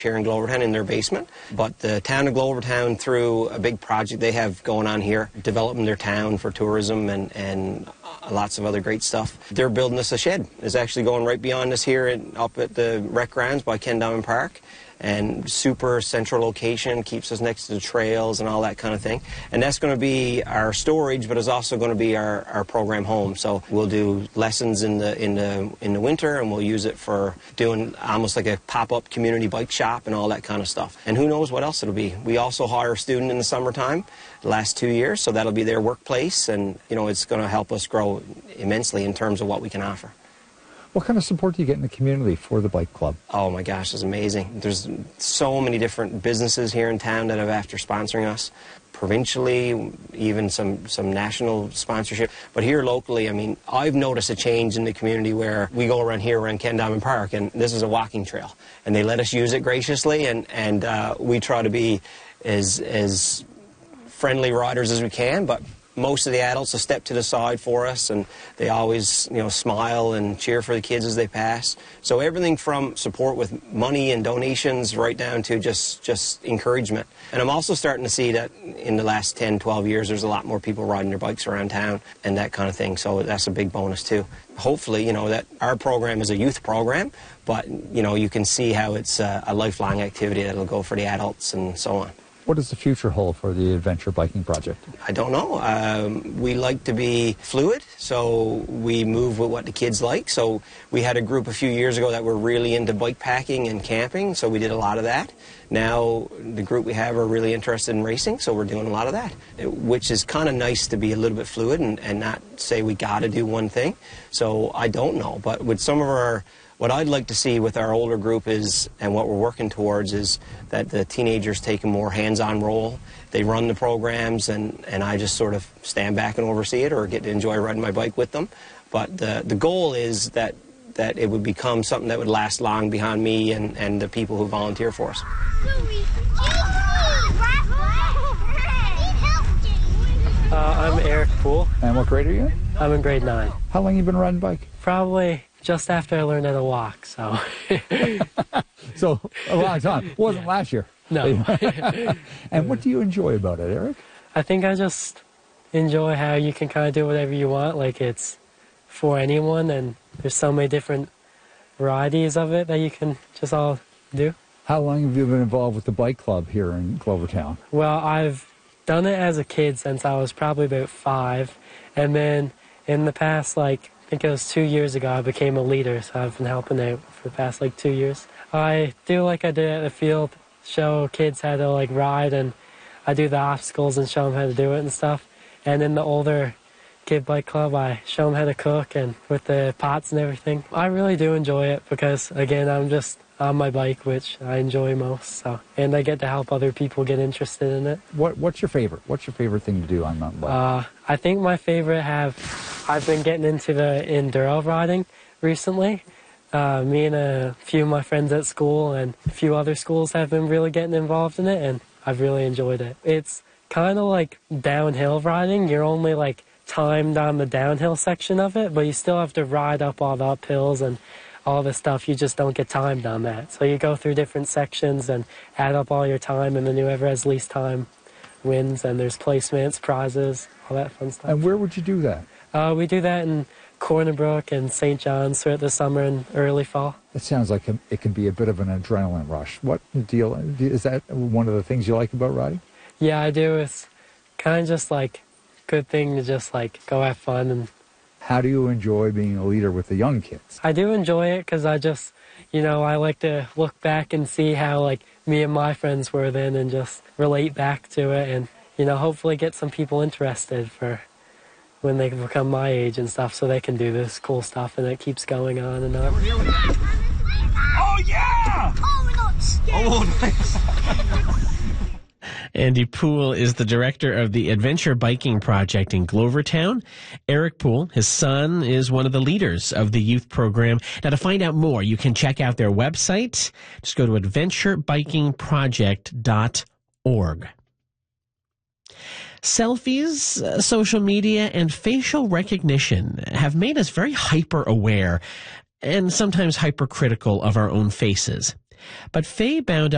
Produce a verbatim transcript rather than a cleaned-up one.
here in Glovertown in their basement. But the town of Glovertown, through a big project they have going on here, developing their town for tourism and, and lots of other great stuff, they're building us a shed. It's actually going right beyond us here in, up at the rec grounds by Kendama Park. And super central location, keeps us next to the trails and all that kind of thing. And that's going to be our storage, but it's also going to be our, our program home. So we'll do lessons in the in the in the winter, and we'll use it for doing almost like a pop-up community bike shop and all that kind of stuff. And who knows what else it'll be. We also hire a student in the summertime, the last two years, so that'll be their workplace, and you know it's going to help us grow immensely in terms of what we can offer. What kind of support do you get in the community for the bike club? Oh my gosh, it's amazing. There's so many different businesses here in town that have after sponsoring us. Provincially, even some, some national sponsorship. But here locally, I mean, I've noticed a change in the community where we go around here around Kendama Park, and this is a walking trail. And they let us use it graciously, and, and uh, we try to be as, as friendly riders as we can, but most of the adults will step to the side for us, and they always, you know, smile and cheer for the kids as they pass. So everything from support with money and donations right down to just, just encouragement. And I'm also starting to see that in the last ten, twelve years, there's a lot more people riding their bikes around town and that kind of thing. So that's a big bonus too. Hopefully, you know, that our program is a youth program, but, you know, you can see how it's a, a lifelong activity that'll go for the adults and so on. What does the future hold for the Adventure Biking Project? I don't know. Um, we like to be fluid, so we move with what the kids like. So we had a group a few years ago that were really into bike packing and camping, so we did a lot of that. Now the group we have are really interested in racing, so we're doing a lot of that, which is kind of nice to be a little bit fluid and, and not say we got to do one thing. So I don't know, but with some of our what I'd like to see with our older group is, and what we're working towards, is that the teenagers take a more hands-on role. They run the programs, and, and I just sort of stand back and oversee it or get to enjoy riding my bike with them. But the, the goal is that, that it would become something that would last long behind me and, and the people who volunteer for us. Uh, I'm Eric Poole. And what grade are you in? I'm in grade nine. How long have you been riding bike? Probably just after I learned how to walk, so. So, a long time. It wasn't yeah. last year. No. And what do you enjoy about it, Eric? I think I just enjoy how you can kind of do whatever you want. Like, it's for anyone, and there's so many different varieties of it that you can just all do. How long have you been involved with the bike club here in Glovertown? Well, I've done it as a kid since I was probably about five, and then in the past, like, I think it was two years ago, I became a leader, so I've been helping out for the past, like, two years. I do like I did at the field, show kids how to, like, ride, and I do the obstacles and show them how to do it and stuff. And in the older kid bike club, I show them how to cook and with the pots and everything. I really do enjoy it because, again, I'm just on my bike, which I enjoy most, so, and I get to help other people get interested in it. What What's your favorite? What's your favorite thing to do on mountain bike? Uh, I think my favorite have, I've been getting into the enduro riding recently. Uh, me and a few of my friends at school and a few other schools have been really getting involved in it, and I've really enjoyed it. It's kind of like downhill riding. You're only like timed on the downhill section of it, but you still have to ride up all the uphills and all the stuff. You just don't get timed on that. So you go through different sections and add up all your time, and then whoever has least time wins, and there's placements, prizes, all that fun stuff. And where would you do that? Uh, we do that in Corner Brook and Saint John's throughout the summer and early fall. It sounds like it can be a bit of an adrenaline rush. What deal is that? One of the things you like about riding? Yeah, I do. It's kind of just like a good thing to just like go have fun. And how do you enjoy being a leader with the young kids? I do enjoy it because I just, you know, I like to look back and see how like me and my friends were then and just relate back to it, and, you know, hopefully get some people interested for when they become my age and stuff, so they can do this cool stuff, and it keeps going on and on. Oh, yeah! Oh, we're not scared. Oh, nice. Andy Poole is the director of the Adventure Biking Project in Glovertown. Eric Poole, his son, is one of the leaders of the youth program. Now, to find out more, you can check out their website. Just go to adventure biking project dot org. Selfies, uh, social media, and facial recognition have made us very hyper-aware and sometimes hypercritical of our own faces. But Faye Bound